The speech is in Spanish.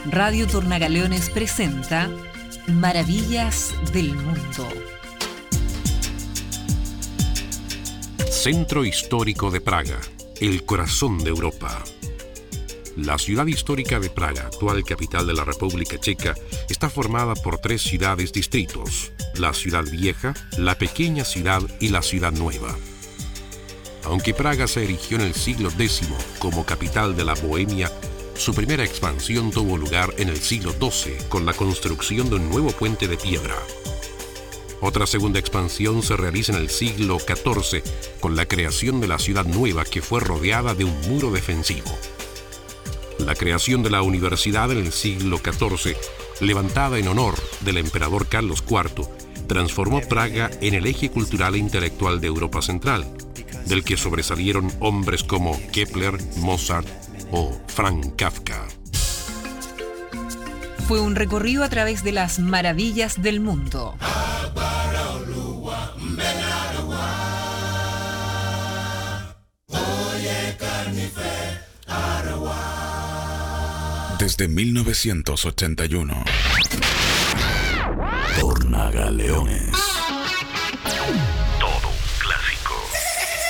Radio Tornagaleones presenta Maravillas del Mundo. Centro Histórico de Praga, el corazón de Europa. La ciudad histórica de Praga, actual capital de la República Checa, está formada por 3 ciudades-distritos: la ciudad vieja, la pequeña ciudad y la ciudad nueva. Aunque Praga se erigió en el siglo X como capital de la Bohemia, su primera expansión tuvo lugar en el siglo XII con la construcción de un nuevo puente de piedra. Otra segunda expansión se realiza en el siglo XIV con la creación de la ciudad nueva, que fue rodeada de un muro defensivo. La creación de la universidad en el siglo XIV, levantada en honor del emperador Carlos IV, transformó Praga en el eje cultural e intelectual de Europa Central, del que sobresalieron hombres como Kepler, Mozart o Franz Kafka. Fue un recorrido a través de las maravillas del mundo. Desde 1981. Tornagaleones.